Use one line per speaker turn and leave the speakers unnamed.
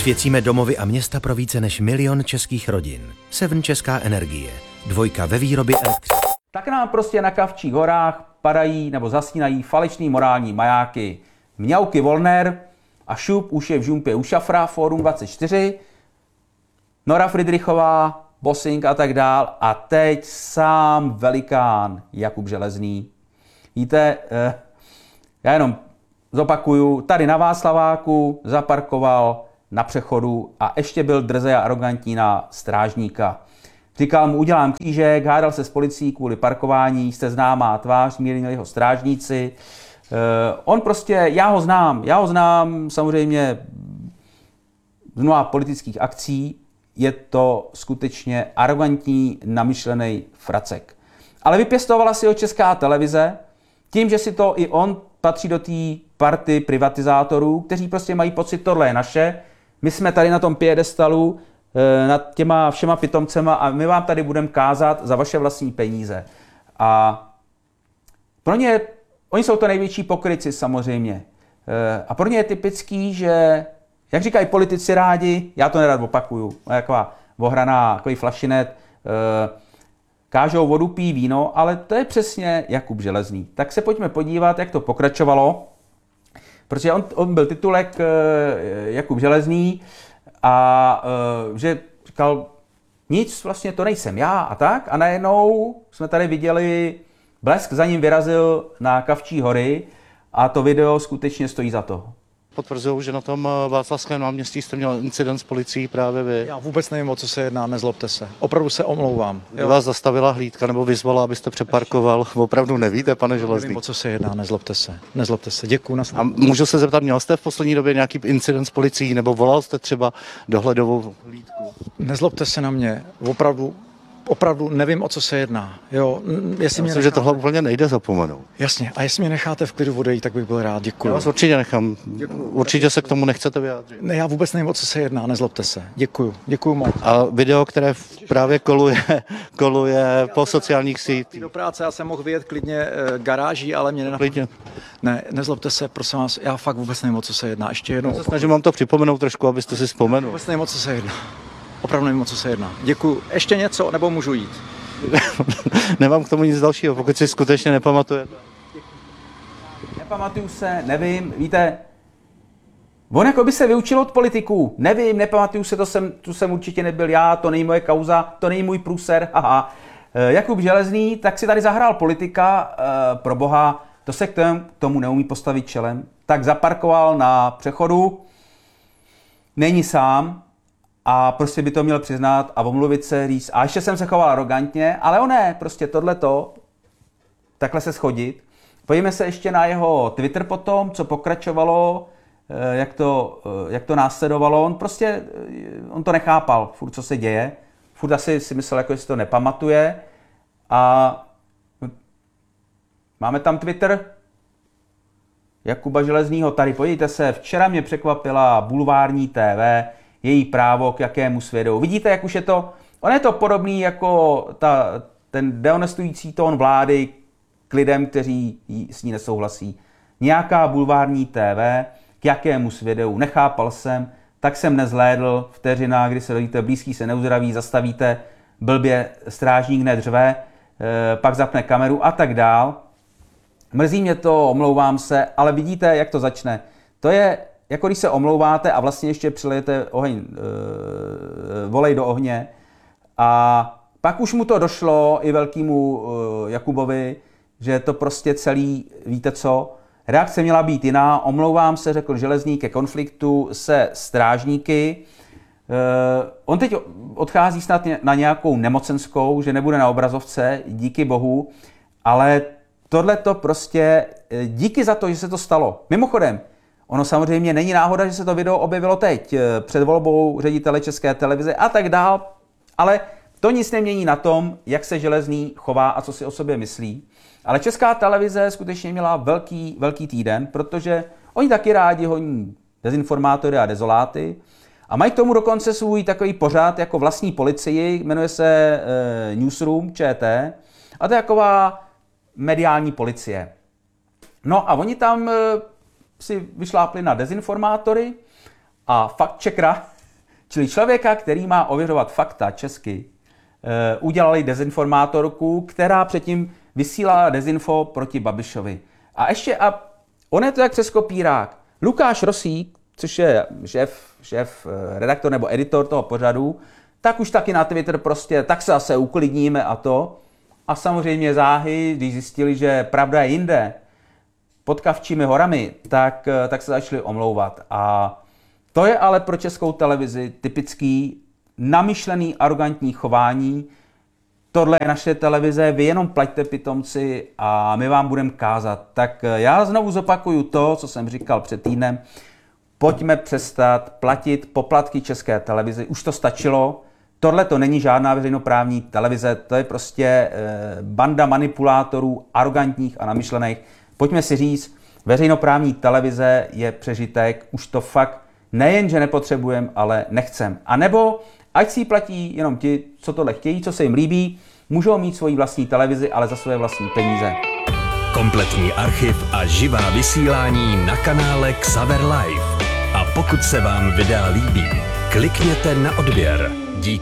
Osvěcíme domovy a města pro více než 1 000 000 českých rodin. Seven Česká energie. 2 ve výrobě elektřiny.
Tak nám prostě na Kavčích horách padají nebo zasínají falešný morální majáky. Mňauky Wollner a šup už je v žumpě u šafra, Fórum 24, Nora Fridrichová, Bossing a tak dál. A teď sám velikán Jakub Železný. Víte, já jenom zopakuju, tady na Václaváku zaparkoval na přechodu a ještě byl drzej a arrogantní na strážníka. Říkal mu, udělám křížek, hádal se s policií kvůli parkování, jste známá tvář, mírnili jeho strážníci. On prostě, já ho znám samozřejmě z mnoha politických akcí, je to skutečně arrogantní, namyšlený fracek. Ale vypěstovala si ho Česká televize tím, že si to i on patří do té party privatizátorů, kteří prostě mají pocit, tohle je naše, my jsme tady na tom piedestalu nad těma všema pitomcema a my vám tady budeme kázat za vaše vlastní peníze. A pro ně, oni jsou to největší pokrytci samozřejmě. A pro ně je typický, že, jak říkají politici rádi, já to nerad opakuju, taková ohraná, takový flašinet, kážou vodu, pijí víno, ale to je přesně Jakub Železný. Tak se pojďme podívat, jak to pokračovalo, protože on byl titulek Jakub Železný a že říkal, nic, vlastně to nejsem já a tak. A najednou jsme tady viděli, blesk za ním vyrazil na Kavčí hory a to video skutečně stojí za to.
Potvrzují, že na tom Václavském náměstí jste měl incident s policií právě vy.
Já vůbec nevím, o co se jedná, nezlobte se. Opravdu se omlouvám.
Kdy vás zastavila hlídka nebo vyzvala, abyste přeparkoval? Opravdu nevíte, pane Železný?
Nevím, o co se jedná, nezlobte se. Nezlobte se, děkuju.
A můžu se zeptat, měl jste v poslední době nějaký incident s policií nebo volal jste třeba dohledovou hlídku?
Nezlobte se na mě, opravdu nevím, o co se jedná. Jo, jestli
Myslím, že tohle úplně nejde zapomenout.
Jasně, a jestli mě necháte v klidu odejít, tak bych byl rád, děkuji.
Já vás určitě nechám. Určitě se k tomu nechcete vyjádřit.
Ne, já vůbec nevím, o co se jedná, nezlobte se. Děkuju moc.
A video, které právě koluje po sociálních sítích.
Do práce já jsem mohl vyjet klidně garáží, ale mě
Klidně.
Ne, nezlobte se, prosím vás, já fakt vůbec nevím, o co se jedná. Ještě jednou.
Já se snažím vám to připomenout trošku, abyste si vzpomenul.
Vůbec nevím, o co se jedná. Opravdu nevím, o co se jedná. Děkuju. Ještě něco, nebo můžu jít?
Nemám k tomu nic dalšího, pokud si skutečně nepamatujete.
Nepamatuju se, nevím, víte, on jako by se vyučil od politiků. Nevím, nepamatuju se, tu jsem určitě nebyl já, to není moje kauza, to není můj průser, haha. Jakub Železný, tak si tady zahrál politika, pro boha, to se k tomu neumí postavit čelem. Tak zaparkoval na přechodu, není sám, a prostě by to měl přiznat a omluvit se, říct. A ještě jsem se choval arrogantně, ale on ne, prostě tohleto, takhle se schodit. Pojďme se ještě na jeho Twitter potom, co pokračovalo, jak to následovalo. On to nechápal, furt co se děje. Furt asi si myslel, jako jestli to nepamatuje. A máme tam Twitter Jakuba Železnýho. Tady podívejte se, včera mě překvapila bulvární TV, její právo k jakému svědou. Vidíte, jak už je to, on je to podobný jako ten dehonestující tón vlády k lidem, kteří s ní nesouhlasí. Nějaká bulvární TV, k jakému svědou, nechápal jsem, tak jsem nezhlédl, vteřina, kdy se rodíte, blízký se neuzdraví, zastavíte, blbě strážník nedřve, pak zapne kameru a tak dál. Mrzí mě to, omlouvám se, ale vidíte, jak to začne. To je jako když se omlouváte a vlastně ještě přilejete volej do ohně. A pak už mu to došlo i velkému Jakubovi, že to prostě celý, víte co, reakce měla být jiná. Omlouvám se, řekl Železný, ke konfliktu se strážníky. On teď odchází snad na nějakou nemocenskou, že nebude na obrazovce, díky bohu, ale tohle to prostě, díky za to, že se to stalo. Mimochodem, ono samozřejmě není náhoda, že se to video objevilo teď, před volbou ředitele České televize a tak dál, ale to nic nemění na tom, jak se Železný chová a co si o sobě myslí. Ale Česká televize skutečně měla velký týden, protože oni taky rádi honí dezinformátory a dezoláty a mají k tomu dokonce svůj takový pořad jako vlastní policii, jmenuje se Newsroom ČT a to je taková mediální policie. No a oni tam si vyšlápli na dezinformátory a fact-checkera, Čili člověka, který má ověřovat fakta česky, udělali dezinformátorku, která předtím vysílala dezinfo proti Babišovi. A ještě, on je to jak přes kopírák. Lukáš Rosík, což je šéf redaktor nebo editor toho pořadu, tak už taky na Twitter prostě, tak se zase uklidníme a to. A samozřejmě záhy, když zjistili, že pravda je jinde, pod Kavčími horami, tak se začali omlouvat. A to je ale pro Českou televizi typický namyšlený arrogantní chování. Tohle je naše televize, vy jenom plaťte pitomci a my vám budeme kázat. Tak já znovu zopakuju to, co jsem říkal před týdnem. Pojďme přestat platit poplatky České televizi. Už to stačilo. Tohle to není žádná veřejnoprávní televize, to je prostě banda manipulátorů, arrogantních a namyšlených. Pojďme si říct, veřejnoprávní televize je přežitek, už to fakt nejen, že nepotřebujeme, ale nechcem. A nebo ať si ji platí jenom ti, co tohle chtějí, co se jim líbí, můžou mít svoji vlastní televizi, ale za své vlastní peníze.
Kompletní archiv a živá vysílání na kanále Xaver Live. A pokud se vám videa líbí, klikněte na odběr.